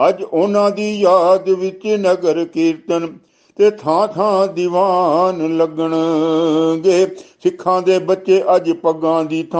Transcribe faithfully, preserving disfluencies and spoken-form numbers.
ਅੱਜ ਉਹਨਾਂ ਦੀ ਯਾਦ ਵਿੱਚ ਨਗਰ ਕੀਰਤਨ ਤੇ ਥਾਂ ਥਾਂ ਦੀਵਾਨ ਲੱਗਣਗੇ। ਸਿੱਖਾਂ ਦੇ ਬੱਚੇ ਅੱਜ ਪੱਗਾਂ ਦੀ ਥਾਂ